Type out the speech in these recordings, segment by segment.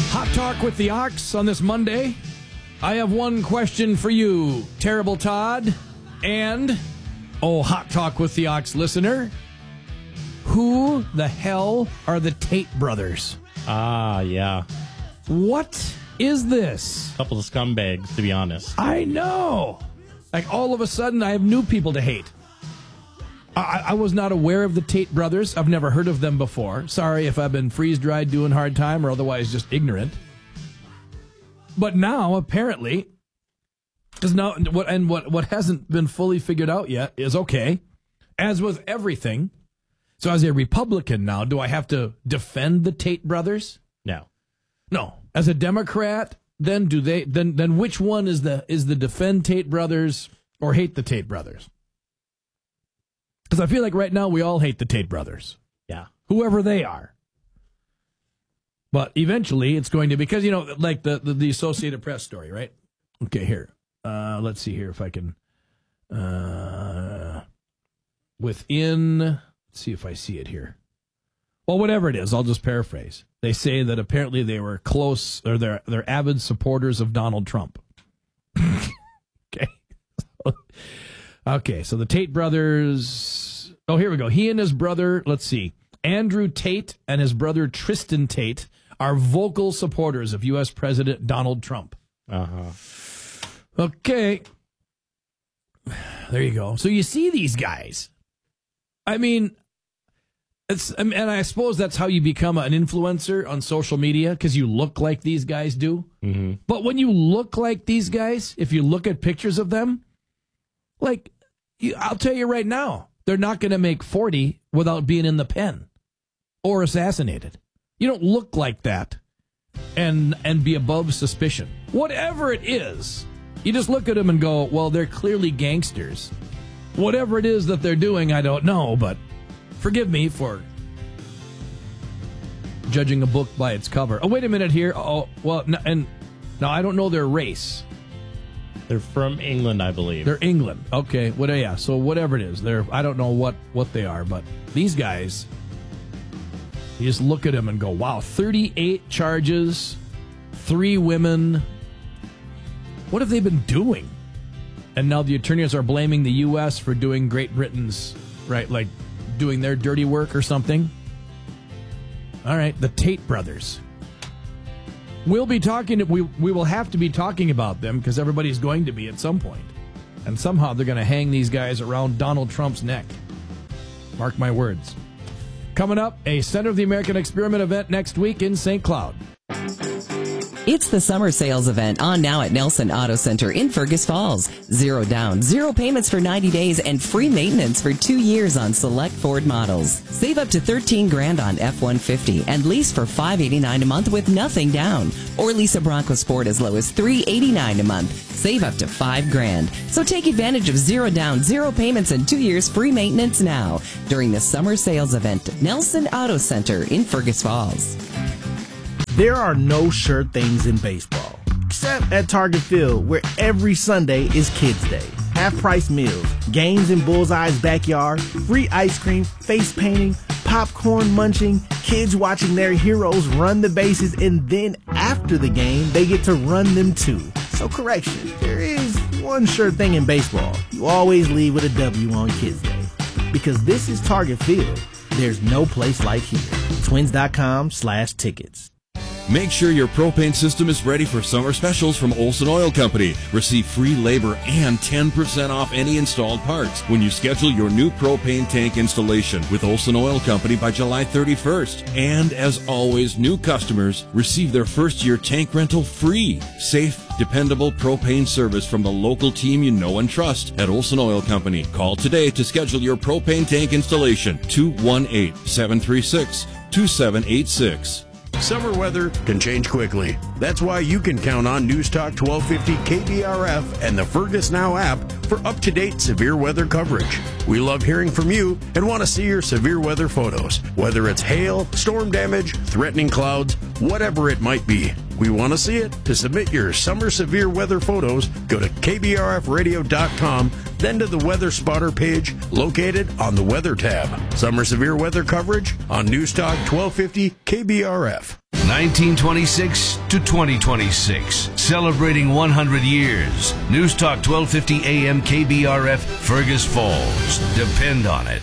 Hot Talk with the Ox on this Monday. I have one question for you, Terrible Todd, and, Hot Talk with the Ox listener. Who the hell are the Tate brothers? Yeah. What is this? Couple of scumbags, to be honest. I know. Like, all of a sudden, I have new people to hate. I was not aware of the Tate brothers. I've never heard of them before. Sorry if I've been freeze-dried doing hard time or otherwise just ignorant. But now, apparently, because now what hasn't been fully figured out yet is, okay, as with everything, so as a Republican now, do I have to defend the Tate brothers? No. As a Democrat, then which one is the defend Tate brothers or hate the Tate brothers? Because I feel like right now we all hate the Tate brothers. Yeah. Whoever they are. But eventually it's going to, because, like the Associated Press story, right? Okay, here. Let's see here if I can. Let's see if I see it here. Well, whatever it is, I'll just paraphrase. They say that apparently they were close, or they're avid supporters of Donald Trump. Okay, so the Tate brothers. Oh, here we go. He and his brother, let's see, Andrew Tate and his brother Tristan Tate are vocal supporters of U.S. President Donald Trump. Okay. There you go. So you see these guys. I mean, and I suppose that's how you become an influencer on social media, because you look like these guys do. Mm-hmm. But when you look like these guys, if you look at pictures of them, like, I'll tell you right now, they're not going to make 40 without being in the pen or assassinated. You don't look like that and be above suspicion. Whatever it is, you just look at them and go, well, they're clearly gangsters. Whatever it is that they're doing, I don't know, but forgive me for judging a book by its cover. Oh, wait a minute here. Oh, well, now I don't know their race. They're from England, I believe. They're England. Okay. Well, yeah. So whatever it is, I don't know what they are, but these guys, you just look at them and go, wow, 38 charges, 3 women. What have they been doing? And now the attorneys are blaming the U.S. for doing Great Britain's, right, like doing their dirty work or something. All right, the Tate brothers. We'll be talking. We will have to be talking about them because everybody's going to be at some point, and somehow they're going to hang these guys around Donald Trump's neck. Mark my words. Coming up, a Center of the American Experiment event next week in St. Cloud. It's the summer sales event on now at Nelson Auto Center in Fergus Falls. 0 down, 0 payments for 90 days, and free maintenance for 2 years on select Ford models. Save up to $13,000 on F-150 and lease for $589 a month with nothing down. Or lease a Bronco Sport as low as $389 a month. Save up to $5,000. So take advantage of 0 down, 0 payments, and 2 years free maintenance now during the summer sales event at Nelson Auto Center in Fergus Falls. There are no sure things in baseball, except at Target Field, where every Sunday is Kids Day. Half-price meals, games in Bullseye's backyard, free ice cream, face painting, popcorn munching, kids watching their heroes run the bases, and then after the game, they get to run them too. So correction, there is one sure thing in baseball. You always leave with a W on Kids Day. Because this is Target Field. There's no place like here. Twins.com/tickets. Make sure your propane system is ready for summer specials from Olson Oil Company. Receive free labor and 10% off any installed parts when you schedule your new propane tank installation with Olson Oil Company by July 31st. And as always, new customers receive their first-year tank rental free. Safe, dependable propane service from the local team you know and trust at Olson Oil Company. Call today to schedule your propane tank installation. 218-736-2786. Summer weather can change quickly. That's why you can count on News Talk 1250 KBRF and the Fergus Now app for up-to-date severe weather coverage. We love hearing from you and want to see your severe weather photos, whether it's hail, storm damage, threatening clouds, whatever it might be. We want to see it. To submit your summer severe weather photos, go to kbrfradio.com, then to the Weather Spotter page located on the Weather tab. Summer severe weather coverage on News Talk 1250 KBRF. 1926 to 2026, celebrating 100 years. News Talk 1250 AM KBRF, Fergus Falls. Depend on it.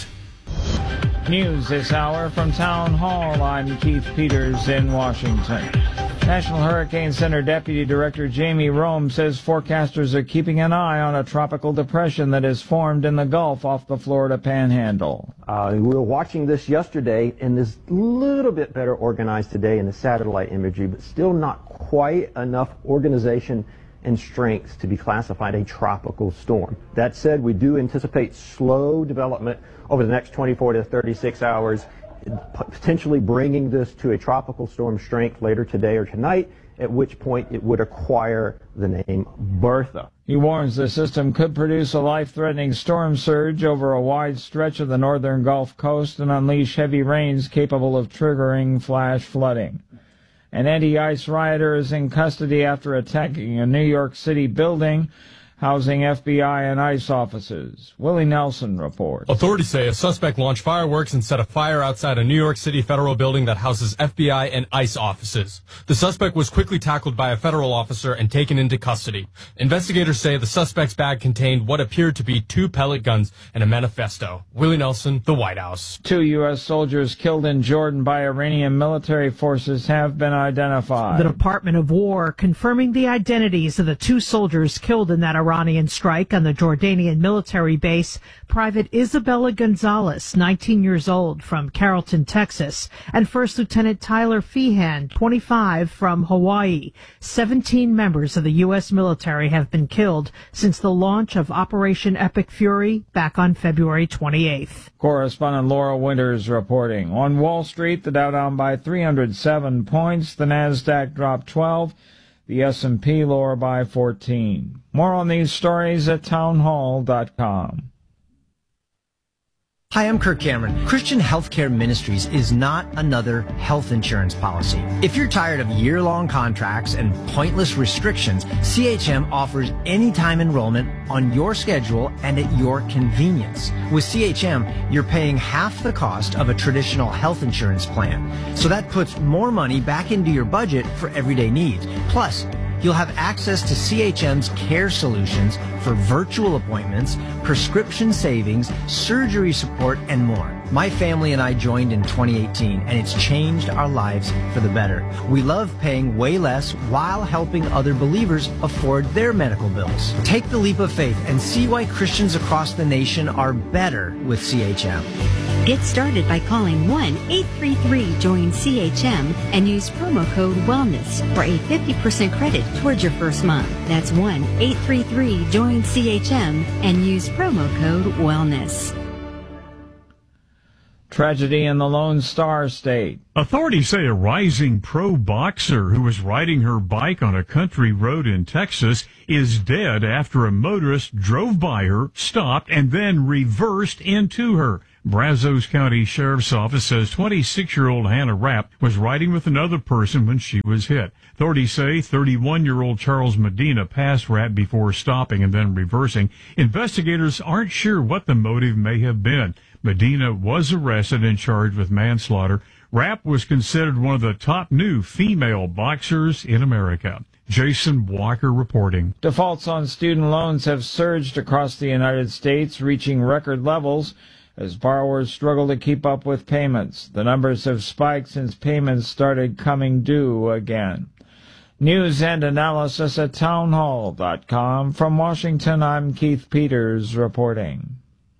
News this hour from Town Hall. I'm Keith Peters in Washington. National Hurricane Center Deputy Director Jamie Rome says forecasters are keeping an eye on a tropical depression that has formed in the Gulf off the Florida Panhandle. We were watching this yesterday, and is a little bit better organized today in the satellite imagery, but still not quite enough organization and strength to be classified a tropical storm. That said, we do anticipate slow development over the next 24 to 36 hours, potentially bringing this to a tropical storm strength later today or tonight, at which point it would acquire the name Bertha. He warns the system could produce a life-threatening storm surge over a wide stretch of the northern Gulf Coast and unleash heavy rains capable of triggering flash flooding. An anti-ICE rioter is in custody after attacking a New York City building housing FBI and ICE offices. Willie Nelson reports. Authorities say a suspect launched fireworks and set a fire outside a New York City federal building that houses FBI and ICE offices. The suspect was quickly tackled by a federal officer and taken into custody. Investigators say the suspect's bag contained what appeared to be 2 pellet guns and a manifesto. Willie Nelson, the White House. 2 U.S. soldiers killed in Jordan by Iranian military forces have been identified. The Department of War confirming the identities of the 2 soldiers killed in that Iranian strike on the Jordanian military base, Private Isabella Gonzalez, 19 years old, from Carrollton, Texas, and First Lieutenant Tyler Feehan, 25, from Hawaii. 17 members of the U.S. military have been killed since the launch of Operation Epic Fury back on February 28th. Correspondent Laura Winters reporting. On Wall Street, the Dow down by 307 points, the Nasdaq dropped 12, the S&P lower by 14. More on these stories at townhall.com. Hi, I'm Kirk Cameron. Christian Healthcare Ministries is not another health insurance policy. If you're tired of year-long contracts and pointless restrictions, CHM offers anytime enrollment on your schedule and at your convenience. With CHM, you're paying half the cost of a traditional health insurance plan. So that puts more money back into your budget for everyday needs. Plus, you'll have access to CHM's care solutions for virtual appointments, prescription savings, surgery support, and more. My family and I joined in 2018, and it's changed our lives for the better. We love paying way less while helping other believers afford their medical bills. Take the leap of faith and see why Christians across the nation are better with CHM. Get started by calling 1-833-JOIN-CHM and use promo code WELLNESS for a 50% credit towards your first month. That's 1-833-JOIN-CHM and use promo code WELLNESS. Tragedy in the Lone Star State. Authorities say a rising pro boxer who was riding her bike on a country road in Texas is dead after a motorist drove by her, stopped, and then reversed into her. Brazos County Sheriff's Office says 26-year-old Hannah Rapp was riding with another person when she was hit. Authorities say 31-year-old Charles Medina passed Rapp before stopping and then reversing. Investigators aren't sure what the motive may have been. Medina was arrested and charged with manslaughter. Rapp was considered one of the top new female boxers in America. Jason Walker reporting. Defaults on student loans have surged across the United States, reaching record levels as borrowers struggle to keep up with payments. The numbers have spiked since payments started coming due again. News and analysis at townhall.com. From Washington, I'm Keith Peters reporting.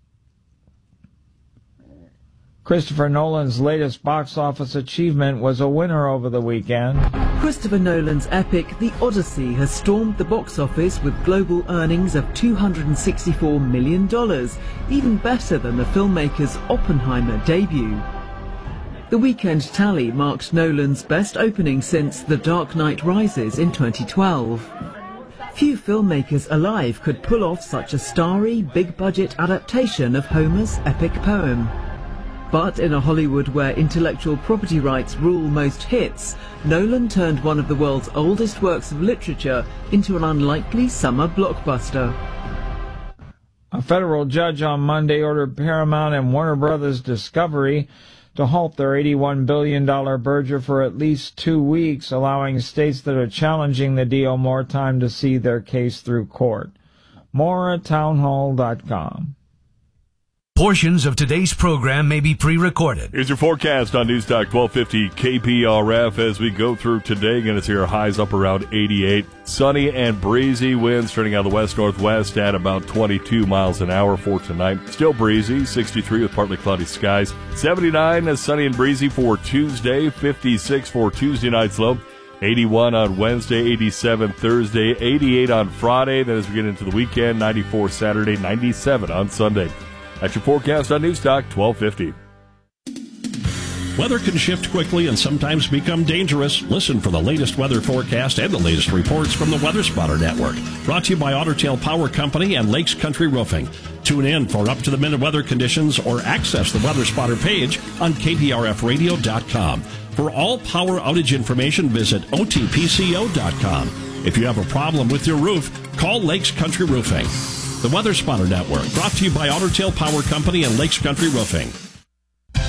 Christopher Nolan's latest box office achievement was a winner over the weekend. Christopher Nolan's epic The Odyssey has stormed the box office with global earnings of $264 million, even better than the filmmaker's Oppenheimer debut. The weekend tally marked Nolan's best opening since The Dark Knight Rises in 2012. Few filmmakers alive could pull off such a starry, big-budget adaptation of Homer's epic poem. But in a Hollywood where intellectual property rights rule most hits, Nolan turned one of the world's oldest works of literature into an unlikely summer blockbuster. A federal judge on Monday ordered Paramount and Warner Brothers Discovery to halt their $81 billion merger for at least 2 weeks, allowing states that are challenging the deal more time to see their case through court. More at townhall.com. Portions of today's program may be pre-recorded. Here's your forecast on News Talk 1250 KPRF as we go through today. Going to see our highs up around 88. Sunny and breezy winds turning out of the west-northwest at about 22 miles an hour for tonight. Still breezy, 63 with partly cloudy skies. 79 as sunny and breezy for Tuesday. 56 for Tuesday night's low. 81 on Wednesday, 87 Thursday, 88 on Friday. Then as we get into the weekend, 94 Saturday, 97 on Sunday. That's your forecast on News Talk 1250. Weather can shift quickly and sometimes become dangerous. Listen for the latest weather forecast and the latest reports from the Weather Spotter Network. Brought to you by Otter Tail Power Company and Lakes Country Roofing. Tune in for up-to-the-minute weather conditions or access the Weather Spotter page on KPRFradio.com. For all power outage information, visit OTPCO.com. If you have a problem with your roof, call Lakes Country Roofing. The Weather Spotter Network, brought to you by Otter Tail Power Company and Lakes Country Roofing.